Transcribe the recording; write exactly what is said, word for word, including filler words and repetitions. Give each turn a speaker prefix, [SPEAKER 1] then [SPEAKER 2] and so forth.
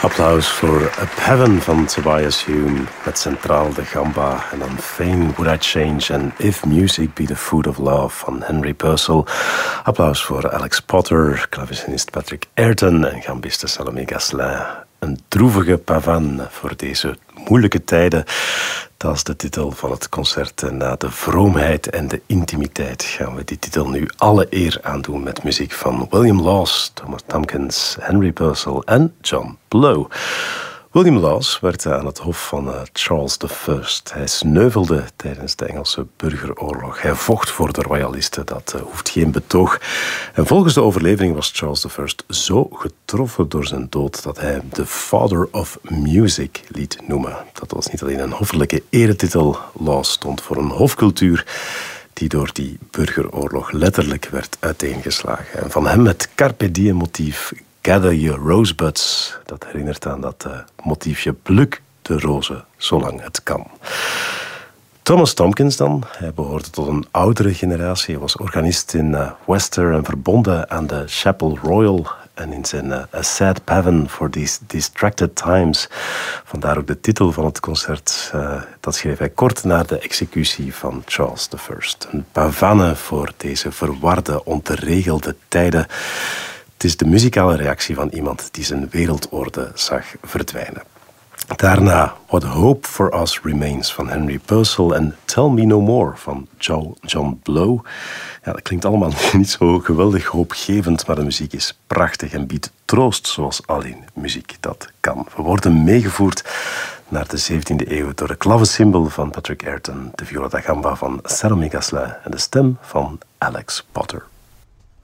[SPEAKER 1] Applaus voor Up Heaven van Tobias Hume met centraal de gamba en dan Fain Would I Change en If Music Be the Food of Love van Henry Purcell. Applaus voor Alex Potter, klavecinist Patrick Ayrton en gambiste Salomé Gosselin. Een droevige pavane voor deze moeilijke tijden. Dat is de titel van het concert. En na de vroomheid en de intimiteit gaan we die titel nu alle eer aandoen met muziek van William Laws, Thomas Tomkins, Henry Purcell en John Blow. William Laws werd aan het hof van Charles de Eerste. Hij sneuvelde tijdens de Engelse burgeroorlog. Hij vocht voor de royalisten, dat uh, hoeft geen betoog. En volgens de overlevering was Charles de Eerste zo getroffen door zijn dood dat hij hem de Father of Music liet noemen. Dat was niet alleen een hoffelijke eretitel. Laws stond voor een hofcultuur die door die burgeroorlog letterlijk werd uiteengeslagen. En van hem het Carpe Diem motief Gather Your Rosebuds. Dat herinnert aan dat uh, motiefje pluk de rozen zolang het kan. Thomas Tomkins dan. Hij behoorde tot een oudere generatie. Hij was organist in uh, Wester en verbonden aan de Chapel Royal. En in zijn uh, A Sad Pavane for These Distracted Times. Vandaar ook de titel van het concert. Uh, dat schreef hij kort na de executie van Charles de Eerste. Een pavane voor deze verwarde, ongeregelde tijden. Het is de muzikale reactie van iemand die zijn wereldorde zag verdwijnen. Daarna What Hope for Us Remains van Henry Purcell en Tell Me No More van John Blow. Ja, dat klinkt allemaal niet zo geweldig hoopgevend, maar de muziek is prachtig en biedt troost zoals alleen muziek dat kan. We worden meegevoerd naar de zeventiende eeuw door de klavecimbal van Patrick Ayrton, de viola da gamba van Salomé Gosselin en de stem van Alex Potter.